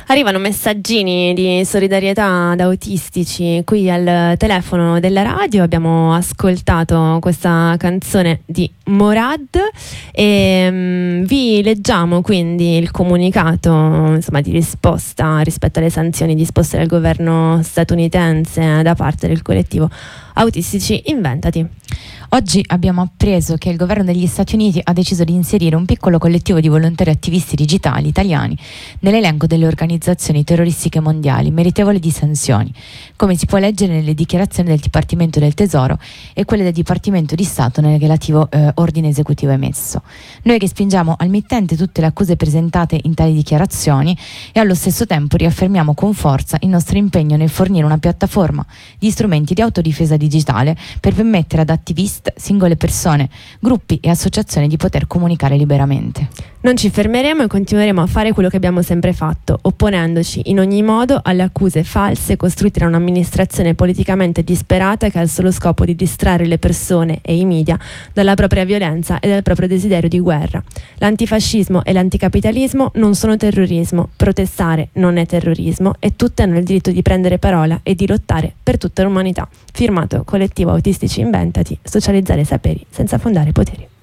Arrivano messaggini di solidarietà ad autistici qui al telefono della radio. Abbiamo ascoltato questa canzone di Morad e vi leggiamo quindi il comunicato, insomma, di risposta rispetto alle sanzioni disposte dal governo statunitense da parte del collettivo Autistici Inventati. Oggi abbiamo appreso che il governo degli Stati Uniti ha deciso di inserire un piccolo collettivo di volontari attivisti digitali italiani nell'elenco delle organizzazioni terroristiche mondiali meritevoli di sanzioni, come si può leggere nelle dichiarazioni del Dipartimento del Tesoro e quelle del Dipartimento di Stato nel relativo ordine esecutivo emesso. Noi respingiamo al mittente tutte le accuse presentate in tali dichiarazioni e allo stesso tempo riaffermiamo con forza il nostro impegno nel fornire una piattaforma di strumenti di autodifesa digitale per permettere ad attivisti, singole persone, gruppi e associazioni di poter comunicare liberamente. Non ci fermeremo e continueremo a fare quello che abbiamo sempre fatto, opponendoci in ogni modo alle accuse false costruite da un'amministrazione politicamente disperata che ha il solo scopo di distrarre le persone e i media dalla propria violenza e dal proprio desiderio di guerra. L'antifascismo e l'anticapitalismo non sono terrorismo, protestare non è terrorismo e tutti hanno il diritto di prendere parola e di lottare per tutta l'umanità. Firmato Collettivo Autistici Inventati, socializzare saperi senza fondare poteri.